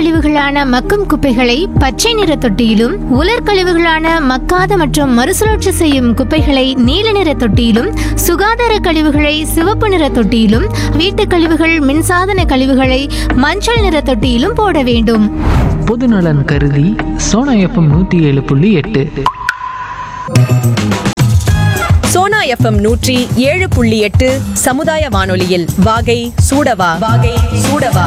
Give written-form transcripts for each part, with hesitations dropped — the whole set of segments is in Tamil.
கழிவுகளான மக்கும் குப்பைகளை பச்சை நிற தொட்டியிலும், உலர் கழிவுகளான மக்காத மற்றும் மறுசுழற்சி செய்யும் குப்பைகளை நீல நிற தொட்டியிலும், சுகாதார கழிவுகளை சிவப்பு நிற தொட்டியிலும், வீட்டுக் கழிவுகள் மின்சாதன கழிவுகளை மஞ்சள் நிற தொட்டியிலும் போட வேண்டும். பொதுநலன் கருதி சோனா எஃப்எம் 107.8. சோனா எஃப்எம் 107.8 சமுதாய வானொலியில் வாகை சூடவா வாகை சூடவா.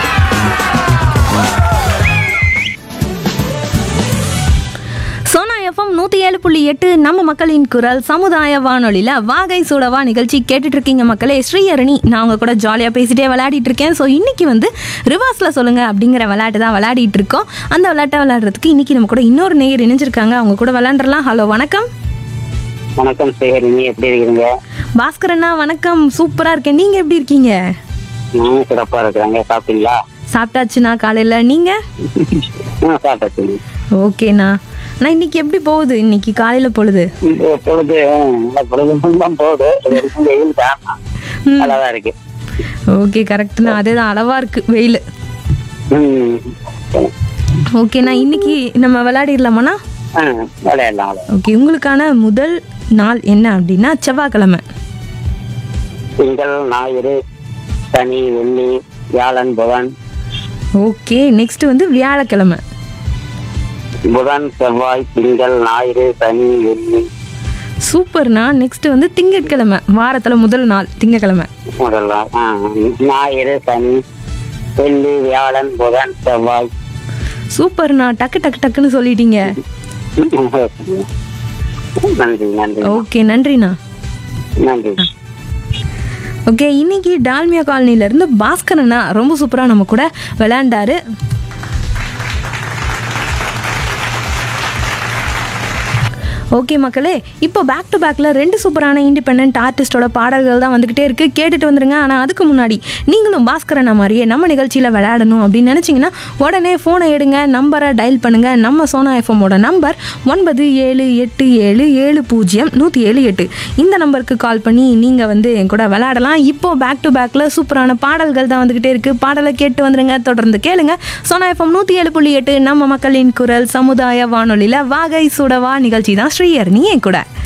சோனா எஃப்எம் 107.8 நம்ம மக்களின் குரல் சமுதாய வானொலியில் வாகை சூடவா நிகழ்ச்சி கேட்டுட்டு இருக்கீங்க மக்களே. ஸ்ரீஹரணி நான் அவங்க கூட ஜாலியாக பேசிட்டே விளையாடிட்டு இருக்கேன். ஸோ இன்னைக்கு வந்து ரிவர்ஸில் சொல்லுங்க அப்படிங்கிற விளையாட்டு தான் விளையாடிட்டு இருக்கோம். அந்த விளையாட்டை விளையாடுறதுக்கு இன்னைக்கு நம்ம கூட இன்னொரு நேயர் இணைஞ்சிருக்காங்க. அவங்க கூட விளையாண்டுலாம். ஹலோ, வணக்கம். வணக்கம் ஸ்ரீஹரணி, எப்படி இருக்கீங்க? பாஸ்கரண்ணா வணக்கம், சூப்பராக இருக்கேன். நீங்கள் எப்படி இருக்கீங்க? நானும் சிறப்பா இருக்கிறாங்க. சாப்பிட்டீங்களா? சாப்பிட்டாச்சுண்ணா. காலையில் நீங்கள்? சாப்பிட்டாச்சு. ஓகேண்ணா. நான் இன்னைக்கு எப்படி போகுது? இன்னைக்கு காலையில் பொழுது பொழுது தான் போகுது. வெயில் தான் நல்லாதான் இருக்கு. ஓகே, கரெக்ட்ண்ணா. அதே தான், அளவாக இருக்குது வெயில். ஓகேண்ணா, இன்னைக்கு நம்ம விளையாடிடலாமாண்ணா? விளையாடலாம். ஓகே, உங்களுக்கான முதல் நாள் என்ன அப்படின்னா செவ்வாய்க்கிழமை. திங்கள், ஞாயிறு, சனி, வெள்ளி, வியாழன், புதன். ஓகே, நெக்ஸ்ட் வந்து வியாழக்கிழமை. புதன், செவ்வாய், திங்கள், ஞாயிறு, சனி, வெள்ளி. சூப்பர்ண்ணா. நெக்ஸ்ட் வந்து திங்கட்கிழமை, வாரத்தில் முதல் நாள் திங்கட்கிழமை. முதல் நாள் ஞாயிறு, சனி, வெள்ளி, வியாழன், புதன், செவ்வாய். சூப்பர்ண்ணா, டக்கு டக்கு டக்குன்னு சொல்லிட்டீங்க. நன்றி நன்றி. ஓகே, நன்றிண்ணா. நன்றி. ஓகே, இன்னைக்கு டால்மியா காலனிலேருந்து பாஸ்கரண்ணா ரொம்ப சூப்பராக நம்ம கூட விளையாண்டாரு. ஓகே மக்களே, இப்போ பேக் டு பேக்கில் 2 சூப்பரான இண்டிபெண்ட் ஆர்டிஸ்டோட பாடல்கள் தான் வந்துக்கிட்டே இருக்குது. கேட்டுட்டு வந்துருங்க. ஆனால் அதுக்கு முன்னாடி நீங்களும் பாஸ்கரண்ணா மாதிரியே நம்ம நிகழ்ச்சியில் விளையாடணும் அப்படின்னு நினச்சிங்கன்னா உடனே ஃபோனை எடுங்க, நம்பரை டயல் பண்ணுங்கள். நம்ம சோனா எஃப்எம்மோட நம்பர் 9787700178. இந்த நம்பருக்கு கால் பண்ணி நீங்கள் வந்து என் கூட விளையாடலாம். இப்போது பேக் டு பேக்கில் சூப்பரான பாடல்கள் தான் வந்துக்கிட்டே இருக்குது. பாடலை கேட்டு வந்துருங்க, தொடர்ந்து கேளுங்க. சோனா எஃப்எம் 107.8 நம்ம மக்களின் குரல் சமுதாய வானொலியில் வாகை சூடவா நிகழ்ச்சி தான். ஸ்ரீஹரணி என் கூட.